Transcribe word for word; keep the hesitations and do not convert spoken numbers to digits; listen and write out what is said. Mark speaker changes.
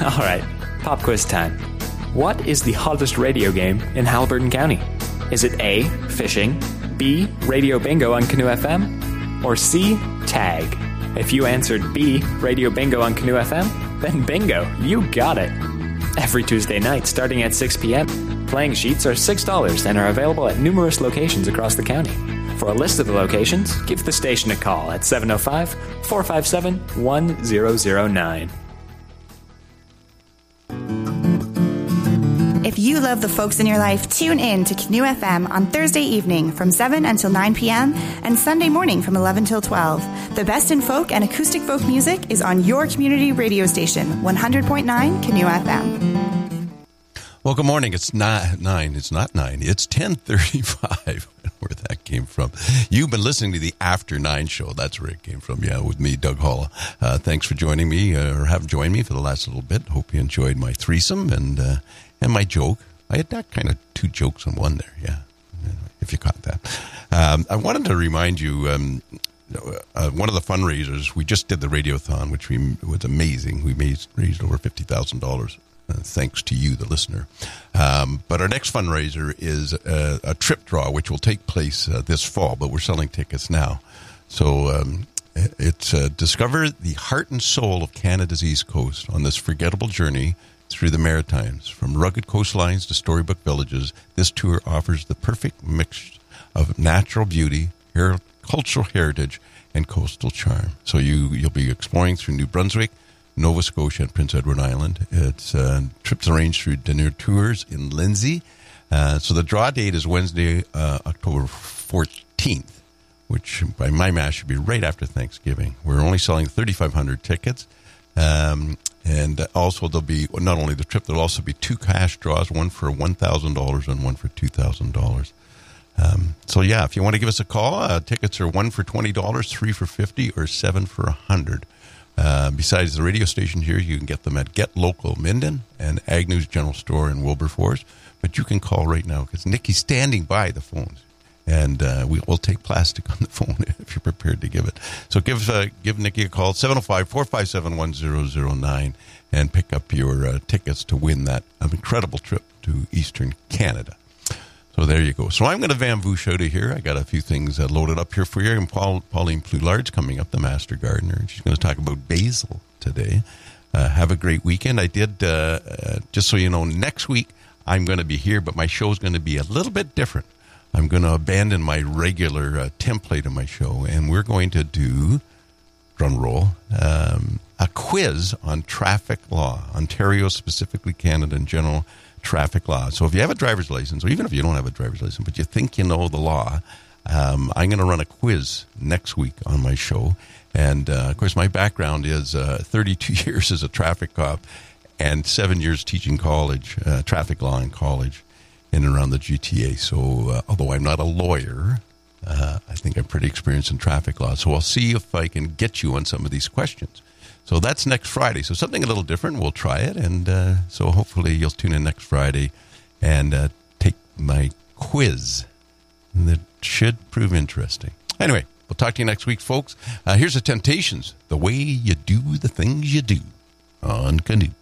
Speaker 1: All right, pop quiz time. What is the hottest radio game in Haliburton County? Is it A, fishing, B, radio bingo on Canoe F M, or C, tag? If you answered B, radio bingo on Canoe F M, then bingo, you got it. Every Tuesday night starting at six p.m., playing sheets are six dollars and are available at numerous locations across the county. For a list of the locations, give the station a call at seven oh five, four five seven, one zero zero nine.
Speaker 2: If you love the folks in your life, tune in to Canoe F M on Thursday evening from seven until nine p.m. and Sunday morning from eleven till twelve. The best in folk and acoustic folk music is on your community radio station, one hundred point nine Canoe F M.
Speaker 3: Well, good morning. It's not nine. It's not nine. It's ten thirty-five. Where that came from. You've been listening to the After Nine show. That's where it came from. Yeah, with me, Doug Hall. Uh, thanks for joining me, uh, or have joined me for the last little bit. Hope you enjoyed my threesome and uh, and my joke. I had that kind of two jokes in one there. Yeah, if you caught that. Um, I wanted to remind you. Um, uh, one of the fundraisers we just did the Radiothon, which we, was amazing. We made, raised over fifty thousand dollars. Uh, thanks to you, the listener. Um, but our next fundraiser is a, a trip draw, which will take place uh, this fall, but we're selling tickets now. So um, it's uh, discover the heart and soul of Canada's East Coast on this forgettable journey through the Maritimes. From rugged coastlines to storybook villages, this tour offers the perfect mix of natural beauty, her- cultural heritage, and coastal charm. So you, you'll be exploring through New Brunswick, Nova Scotia, and Prince Edward Island. It's uh, trips arranged through Dinner Tours in Lindsay. Uh, so the draw date is Wednesday, uh, October fourteenth, which by my math should be right after Thanksgiving. We're only selling thirty-five hundred tickets. Um, and also there'll be, not only the trip, there'll also be two cash draws, one for one thousand dollars and one for two thousand dollars. Um, so yeah, if you want to give us a call, uh, tickets are one for twenty dollars, three for fifty dollars, or seven for one hundred dollars. Uh, besides the radio station here, you can get them at Get Local Minden and Agnew's General Store in Wilberforce. But you can call right now because Nikki's standing by the phones. And uh, we, we'll take plastic on the phone if you're prepared to give it. So give uh, give Nikki a call, seven oh five, four five seven, one zero zero nine, and pick up your uh, tickets to win that incredible trip to Eastern Canada. So there you go. So I'm going to Van Voosh out of here. I got a few things uh, loaded up here for you. And Paul, Pauline Ploulard's coming up, the master gardener. And she's going to talk about basil today. Uh, have a great weekend. I did, uh, uh, just so you know, next week I'm going to be here, but my show's going to be a little bit different. I'm going to abandon my regular uh, template of my show, and we're going to do, drum roll, um, a quiz on traffic law, Ontario, specifically Canada in general, traffic law. So if you have a driver's license, or even if you don't have a driver's license, but you think you know the law, um, I'm going to run a quiz next week on my show. And, uh, of course, my background is uh, thirty-two years as a traffic cop and seven years teaching college, uh, traffic law in college in and around the G T A. So uh, although I'm not a lawyer, uh, I think I'm pretty experienced in traffic law. So I'll see if I can get you on some of these questions. So that's next Friday. So something a little different. We'll try it. And uh, so hopefully you'll tune in next Friday and uh, take my quiz. That should prove interesting. Anyway, we'll talk to you next week, folks. Uh, here's the Temptations, The Way You Do the Things You Do on Canoe.